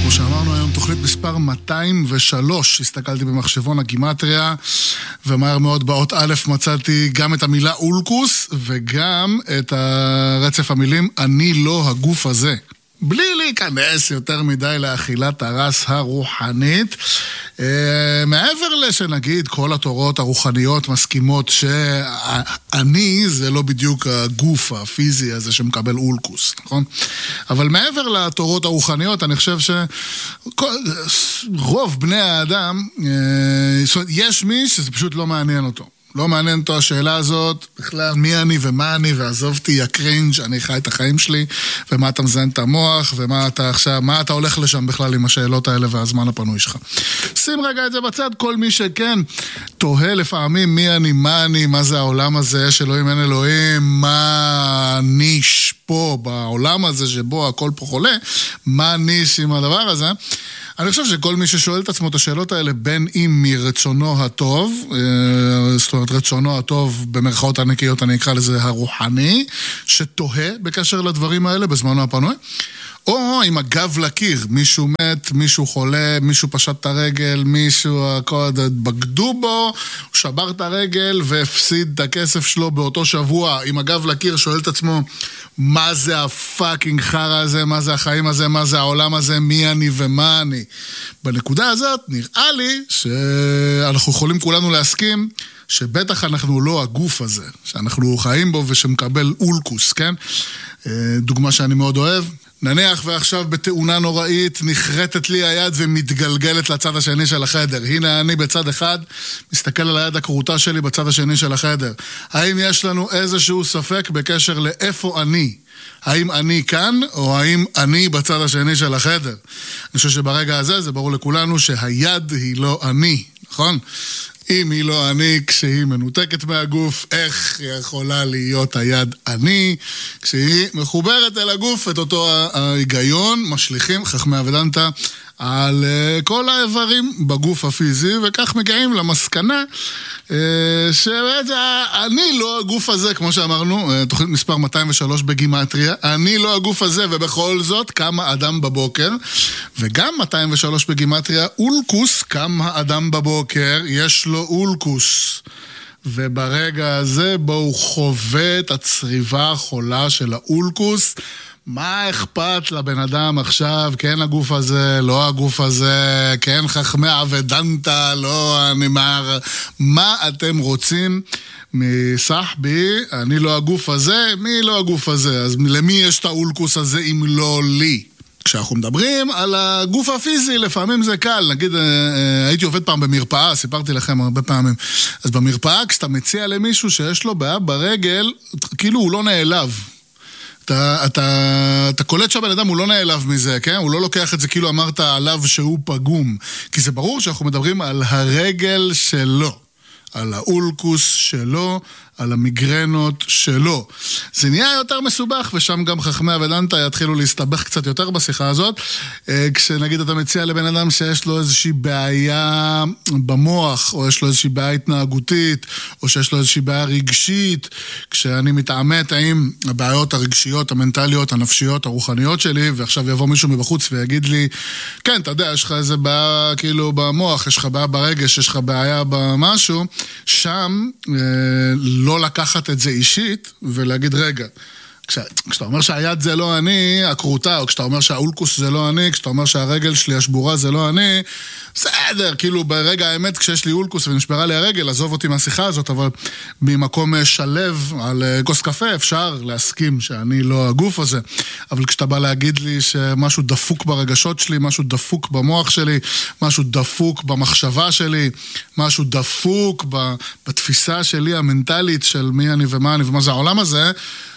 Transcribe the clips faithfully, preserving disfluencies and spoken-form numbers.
כמו שאמרנו היום, תוכנית מספר מאתיים ושלוש, הסתכלתי במחשבון הגימטריה, ומהר מאוד באות א' מצאתי גם את המילה אולקוס, וגם את הרצף המילים, אני לא הגוף הזה. בלי להיכנס יותר מדי לאכילת הרס הרוחנית, מעבר לשנגיד כל התורות הרוחניות מסכימות שאני זה לא בדיוק הגוף הפיזי הזה שמקבל אולקוס, נכון? אבל מעבר לתורות הרוחניות אני חושב שרוב בני האדם, יש מי שזה פשוט לא מעניין אותו. לא מעניין אותו השאלה הזאת, בכלל מי אני ומה אני, ועזובתי יא קרינג', אני חי את החיים שלי, ומה אתה מזיין את המוח, ומה אתה עכשיו, מה אתה הולך לשם בכלל עם השאלות האלה והזמן הפנוי שלך. שים רגע את זה בצד, כל מי שכן תוהה לפעמים מי אני, מה אני, מה זה העולם הזה, יש אלוהים אין אלוהים, מה ניש פה בעולם הזה שבו הכל פה חולה, מה ניש עם הדבר הזה. אני חושב שכל מי ששואל את עצמו את השאלות האלה, בין אם מרצונו הטוב, זאת אומרת רצונו הטוב במרכאות הנקיות, אני אקרא לזה הרוחני, שתוהה בקשר לדברים האלה בזמנו הפנוי, או עם הגב לקיר, מישהו מת, מישהו חולה, מישהו פשט את הרגל, מישהו בגדו בו, הוא שבר את הרגל והפסיד את הכסף שלו באותו שבוע, עם הגב לקיר שואל את עצמו, מה זה הפאקינג חרה הזה, מה זה החיים הזה, מה זה העולם הזה, מי אני ומה אני. בנקודה הזאת נראה לי שאנחנו יכולים כולנו להסכים, שבטח אנחנו לא הגוף הזה, שאנחנו חיים בו ושמקבל אולקוס, כן? דוגמה שאני מאוד אוהב, נניח ועכשיו בתאונה נוראית נחרטת לי היד ומתגלגלת לצד השני של החדר. הנה אני בצד אחד, מסתכל על היד הקרוטה שלי בצד השני של החדר. האם יש לנו איזשהו ספק בקשר לאיפה אני? האם אני כאן או האם אני בצד השני של החדר? אני חושב שברגע הזה זה ברור לכולנו שהיד היא לא אני, נכון? אם היא לא אני, כשהיא מנותקת מהגוף, איך יכולה להיות היד אני? כשהיא מחוברת אל הגוף, את אותו ההיגיון, משליכים חכמי הוודנטה על כל האיברים בגוף הפיזי, וכך מגיעים למסקנה שבאמת אני לא הגוף הזה, כמו שאמרנו, תוכנית מספר מאתיים ושלוש בגימטריה, אני לא הגוף הזה, ובכל זאת קם האדם בבוקר, וגם מאתיים ושלוש בגימטריה, אולקוס, קם האדם בבוקר, יש לו אולקוס. וברגע הזה בו הוא חווה את הצריבה החולה של האולקוס, מה אכפת לבן אדם עכשיו, כן הגוף הזה, לא הגוף הזה, כן חכמי הוודנטה, לא הנמר, מה אתם רוצים מסחבי, אני לא הגוף הזה, מי לא הגוף הזה, אז למי יש את האולקוס הזה אם לא לי? כשאנחנו מדברים על הגוף הפיזי, לפעמים זה קל, נגיד, הייתי עובד פעם במרפאה, סיפרתי לכם הרבה פעמים, אז במרפאה כשאתה מציע למישהו שיש לו בעיה ברגל, כאילו הוא לא נעלב, אתה, אתה, אתה קולט שהבן אדם הוא לא נעלב מזה, כן? הוא לא לוקח את זה כאילו אמרת עליו שהוא פגום, כי זה ברור שאנחנו מדברים על הרגל שלו, על האולקוס שלו, על המגרנות שלו. זה נהיה יותר מסובך, ושם גם חכמי הוודנטה יתחילו להסתבך קצת יותר בשיחה הזאת, כשנגיד אתה מציע לבן אדם שיש לו איזושהי בעיה במוח, או יש לו איזושהי בעיה התנהגותית, או שיש לו איזושהי בעיה רגשית, כשאני מתעמת עם הבעיות הרגשיות, המנטליות, הנפשיות, הרוחניות שלי, ועכשיו יבוא מישהו מבחוץ ויגיד לי, כן, אתה יודע, יש לך איזה בעיה כאילו במוח, יש לך בעיה ברגש, יש לך בעיה במשהו, שם לא לא לקחת את זה אישית ולהגיד רגע, כש, כשאתה אומר שהיד זה לא אני, הקרוטה, או כשאתה אומר שהאולקוס זה לא אני, כשאתה אומר שהרגל שלי השבורה זה לא אני, בסדר, כאילו ברגע האמת כשיש לי אולקוס ונשברה לי הרגל, עזוב אותי מהשיחה הזאת, אבל ממקום שלב על כוס קפה אפשר להסכים שאני לא הגוף הזה, אבל כשאתה בא להגיד לי שמשהו דפוק ברגשות שלי, משהו דפוק במוח שלי, משהו דפוק במחשבה שלי, משהו דפוק בתפיסה שלי המנטלית של מי אני ומה אני ומה זה העולם הזה,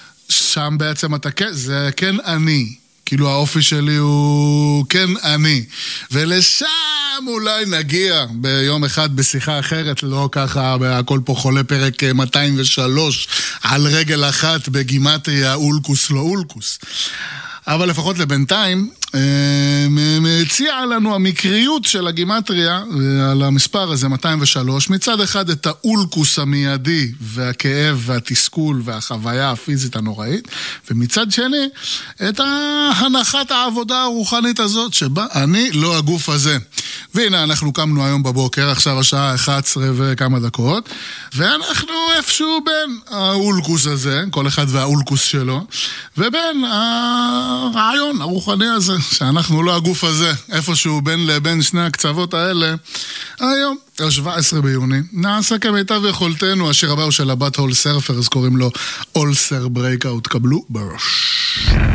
שם בעצם אתה כן, זה כן אני, כאילו האופי שלי הוא כן אני, ולשם אולי נגיע ביום אחד בשיחה אחרת, לא ככה, הכל פה חולה פרק מאתיים ושלוש, על רגל אחת בגימטריה אולקוס לא אולקוס. אבל לפחות לבינתיים, הציעה לנו המקריות של הגימטריה על המספר הזה, מאתיים ושלוש, מצד אחד את האולקוס המיידי והכאב והתסכול והחוויה הפיזית הנוראית, ומצד שני את הנחת העבודה הרוחנית הזאת שבה אני לא הגוף הזה. והנה אנחנו קמנו היום בבוקר, עכשיו השעה אחת עשרה וכמה דקות, ואנחנו איפשהו בין האולקוס הזה, כל אחד והאולקוס שלו, ובין הרעיון הרוחני הזה, שאנחנו לא הגוף הזה, איפשהו בין לבין שני הקצוות האלה. היום, שבעה עשר ביוני, נעשה כמיטב יכולתנו, השיר הבא הוא של הבת הול סרפר, אז קוראים לו אולסר ברייקאוט, קבלו בראש.